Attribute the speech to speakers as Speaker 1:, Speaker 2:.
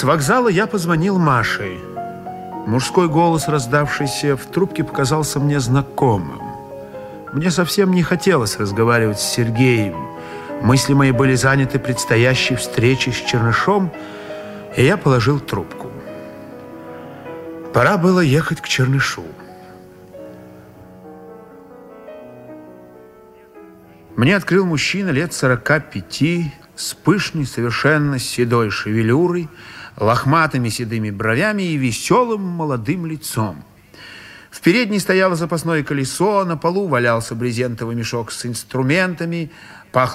Speaker 1: С вокзала я позвонил Маше. Мужской голос, раздавшийся в трубке, показался мне знакомым. Мне совсем не хотелось разговаривать с Сергеем. Мысли мои были заняты предстоящей встречей с Чернышом, и я положил трубку. Пора было ехать к Чернышу. Мне открыл мужчина лет 45, с пышной, совершенно седой шевелюрой, лохматыми седыми бровями и веселым молодым лицом. В передней стояло запасное колесо, на полу валялся брезентовый мешок с инструментами, пахло